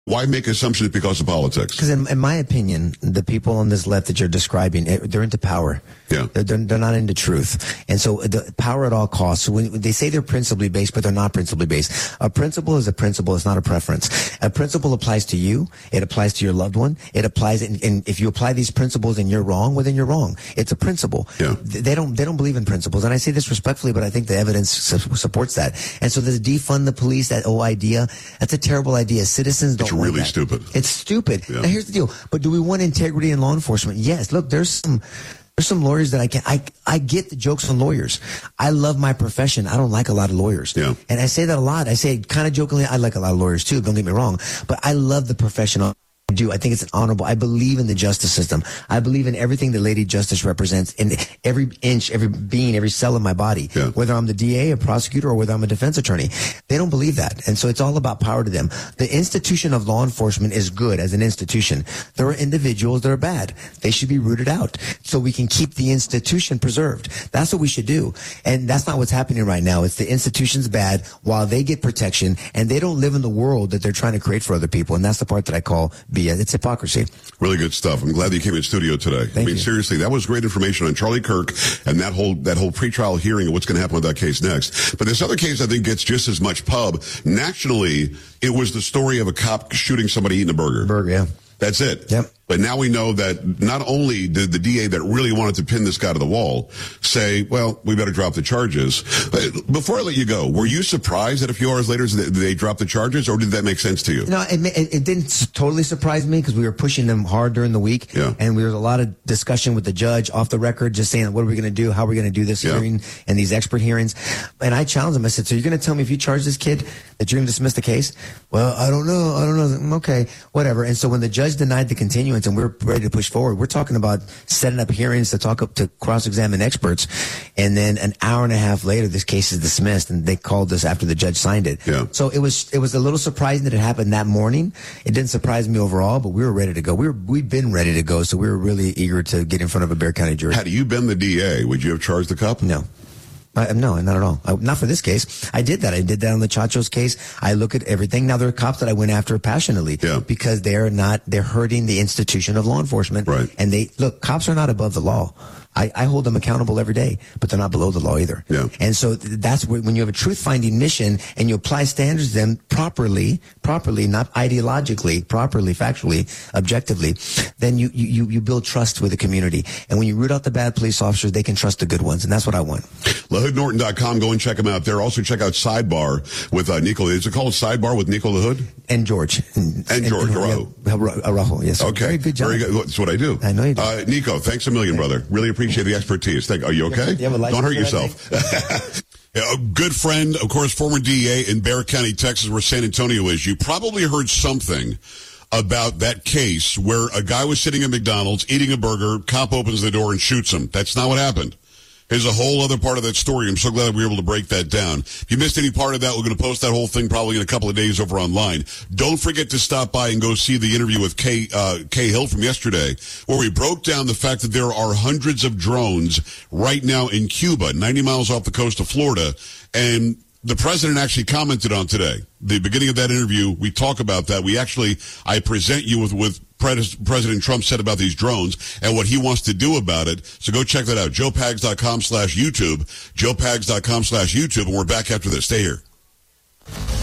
Why make assumptions because of politics? Because in my opinion, the people on this left that you're describing, they're into power. Yeah. They're not into truth. And so the power at all costs. So when they say they're principally based, but they're not principally based. A principle is a principle. It's not a preference. A principle applies to you. It applies to your loved one. It applies, and if you apply these principles and you're wrong, well, then you're wrong. It's a principle. Yeah. They don't believe in principles. And I say this respectfully, but I think the evidence supports that. And so there's defund the police, that whole idea. That's a terrible idea. Citizens don't want really that. Stupid. It's stupid. Yeah. Now here's the deal. But do we want integrity in law enforcement? Yes. Look, there's some lawyers that I get the jokes on lawyers. I love my profession. I don't like a lot of lawyers. Yeah. And I say that a lot. I say kind of jokingly, I like a lot of lawyers too. Don't get me wrong. But I love the profession. I think it's an honorable. I believe in the justice system. I believe in everything that Lady Justice represents in every inch, every being, every cell of my body. Yeah. Whether I'm the DA, a prosecutor, or whether I'm a defense attorney. They don't believe that. And so it's all about power to them. The institution of law enforcement is good as an institution. There are individuals that are bad. They should be rooted out so we can keep the institution preserved. That's what we should do. And that's not what's happening right now. It's the institution's bad while they get protection and they don't live in the world that they're trying to create for other people. And that's the part that I call BS. It's hypocrisy. Really good stuff. I'm glad that you came in studio today. Thank you. Seriously, that was great information on Charlie Kirk and that whole pretrial hearing and what's going to happen with that case next. But this other case, I think, gets just as much pub. Nationally, it was the story of a cop shooting somebody eating a burger. Yeah. That's it. Yep. But now we know that not only did the DA that really wanted to pin this guy to the wall say, well, we better drop the charges. But before I let you go, were you surprised that a few hours later they dropped the charges, or did that make sense to you? No, it didn't totally surprise me because we were pushing them hard during the week. Yeah. And there was a lot of discussion with the judge off the record, just saying, what are we going to do? How are we going to do this hearing and these expert hearings? And I challenged him. I said, so you're going to tell me if you charge this kid that you're going to dismiss the case? Well, I don't know. Okay, whatever. And so when the judge denied the continuance and we were ready to push forward, we're talking about setting up hearings to cross-examine experts. And then an hour and a half later, this case is dismissed, and they called us after the judge signed it. Yeah. So it was a little surprising that it happened that morning. It didn't surprise me overall, but we were ready to go. We've been ready to go, so we were really eager to get in front of a Bexar County jury. Had you been the DA, would you have charged the cop? No. No, not at all. Not for this case. I did that. I did that on the Chacho's case. I look at everything. Now, there are cops that I went after passionately because they're hurting the institution of law enforcement. Right. And cops are not above the law. I hold them accountable every day, but they're not below the law either. Yeah. And so that's when you have a truth-finding mission and you apply standards to them properly, not ideologically, properly, factually, objectively, then you build trust with the community. And when you root out the bad police officers, they can trust the good ones. And that's what I want. LaHoodNorton.com. Go and check them out there. Also check out Sidebar with Nico. Is it called Sidebar with Nico LaHood? And George. And George Araujo, yes. Okay. Very good job. Very good. That's what I do. I know you do. Nico, thanks a million, brother. Really appreciate the expertise. Are you okay? Don't hurt yourself. A good friend, of course, former DA in Bexar County, Texas, where San Antonio is. You probably heard something about that case where a guy was sitting at McDonald's eating a burger, cop opens the door and shoots him. That's not what happened. There's a whole other part of that story. I'm so glad that we were able to break that down. If you missed any part of that, we're going to post that whole thing probably in a couple of days over online. Don't forget to stop by and go see the interview with Kay Hill from yesterday, where we broke down the fact that there are hundreds of drones right now in Cuba, 90 miles off the coast of Florida, and the president actually commented on today. The beginning of that interview, we talk about that. I present you with President Trump said about these drones and what he wants to do about it. So go check that out. JoePags.com/YouTube. JoePags.com/YouTube. And we're back after this. Stay here.